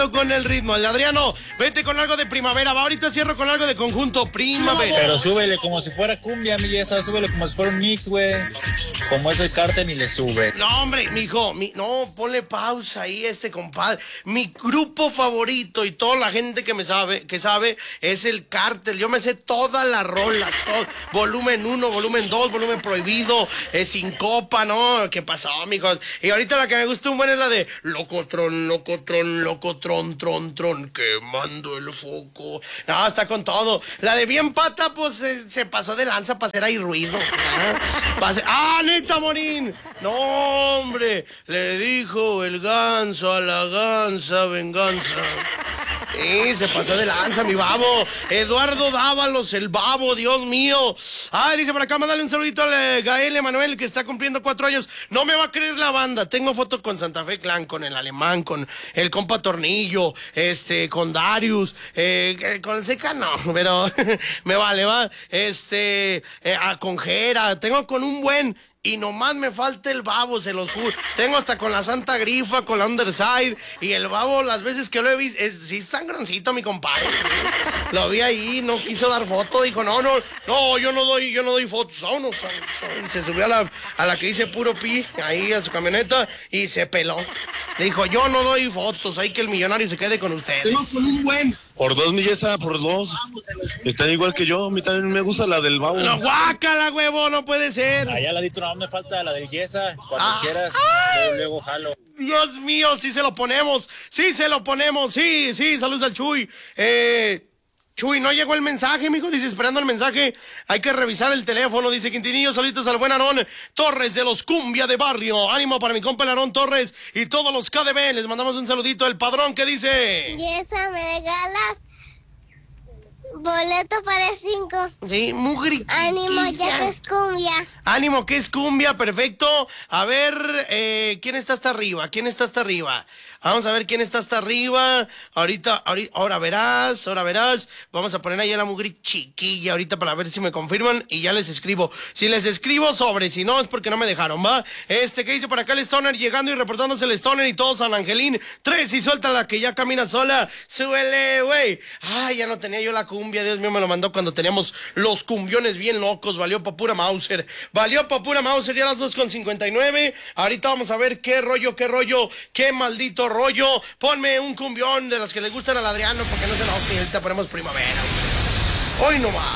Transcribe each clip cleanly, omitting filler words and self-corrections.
con el ritmo. El Adriano, vete con algo de primavera. Va, ahorita cierro con algo de conjunto primavera. Pero súbele como si fuera cumbia, mi Yesa. Súbele como si fuera un mix, güey. Como es el Cártel y le sube. No, hombre, mijo. No, ponle pausa ahí, compadre. Mi grupo favorito y toda la gente que sabe, es el Cártel. Yo me sé todas las rolas. Volumen 1, volumen 2, volumen prohibido, sin copa, ¿no? ¿Qué pasó, mijos? Y ahorita la que me gusta un buen es la de Locotrón, Locotrón, Locotrón. Tron, quemando el foco. No, está con todo. La de bien pata, pues se pasó de lanza para hacer ahí ruido. Neta, Morín. No, hombre. Le dijo el ganso a la gansa venganza. Se pasó de lanza, mi babo. Eduardo Dávalos, el babo, Dios mío. Dice por acá, mándale un saludito al Gael Emanuel, que está cumpliendo 4 años. No me va a creer la banda. Tengo fotos con Santa Fe Clan, con el Alemán, con el compa Tornillo, con Darius, con el Seca no, pero me vale, va. Con Jera, tengo con un buen. Y nomás me falta el babo, se los juro. Tengo hasta con la Santa Grifa, con la Underside. Y el babo, las veces que lo he visto, sí es sangroncito, mi compadre. Lo vi ahí, no quiso dar foto. Dijo, no, yo no doy fotos. No. Se subió a la que dice puro pi, ahí a su camioneta, y se peló. Le dijo, yo no doy fotos, hay que el millonario se quede con ustedes. Tengo con un buen. Por 2, mi Yesa, por 2. Están igual que yo, a mí también me gusta la del babo. No, guácala, huevo, no puede ser. Allá al ladito no me falta la del Yesa. Cuando quieras, luego jalo. Dios mío, sí se lo ponemos. Sí, saludos al Chuy. Chuy, no llegó el mensaje, mijo. Dice, esperando el mensaje. Hay que revisar el teléfono. Dice Quintinillo, saluditos al buen Aarón Torres de los Cumbia de Barrio. Ánimo para mi compa el Aarón Torres y todos los KDB. Les mandamos un saludito. El padrón, ¿qué dice? Yesa, ¿me regalas boleto para 5? Sí, mugri. Ánimo, ya que es cumbia. Ánimo, que es cumbia, perfecto. A ver, ¿quién está hasta arriba? Vamos a ver quién está hasta arriba. Ahora verás. Vamos a poner ahí a la mugri chiquilla ahorita para ver si me confirman y ya les escribo. Si les escribo, sobre. Si no, es porque no me dejaron, ¿va? ¿Qué dice por acá el Stoner? Llegando y reportándose el Stoner y todo San Angelín. 3 y suelta la que ya camina sola. Súbele, güey. Ya no tenía yo la cumbia. Dios mío, me lo mandó cuando teníamos los cumbiones bien locos. Valió pa' pura Mauser. Ya las 2:59. Ahorita vamos a ver qué rollo, qué maldito rollo. Ponme un cumbión de las que le gustan al Adriano porque no se enoje. Ahorita ponemos primavera. Hoy no va.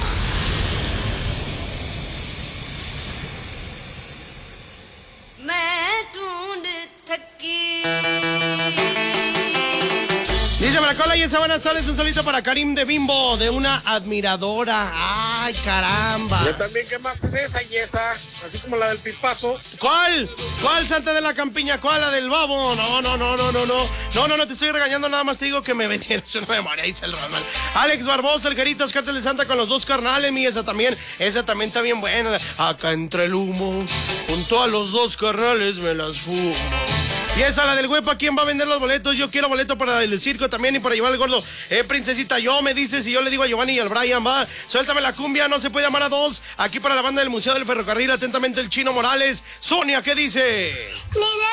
Dice Maracola y esa buenas tardes, un saludito para Karim de Bimbo, de una admiradora. Ay, caramba. Yo también, ¿qué más es esa Yesa? Así como la del Pipazo. ¿Cuál Santa de la Campiña? ¿Cuál? La del babo. No, te estoy regañando, nada más te digo que me metieron su memoria, dice el Ronald. Alex Barbosa, el Jeritas, Cártel de Santa con los 2 carnales, esa también está bien buena. Acá entre el humo, junto a los 2 carnales me las fumo. Y esa, la del Huepa, ¿quién va a vender los boletos? Yo quiero boleto para el circo también y para llevar al gordo. Princesita, yo me dices y yo le digo a Giovanni y al Brian, va. Suéltame la cumbia, no se puede amar a 2. Aquí para la banda del Museo del Ferrocarril, atentamente el Chino Morales. Sonia, ¿qué dice? Nina